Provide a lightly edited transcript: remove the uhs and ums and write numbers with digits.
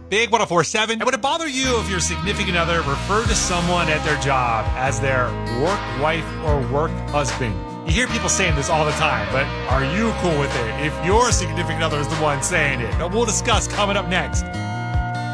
Big 1047. And would it bother you if your significant other referred to someone at their job as their work wife or work husband? You hear people saying this all the time, but are you cool with it if your significant other is the one saying it? We'll discuss coming up next.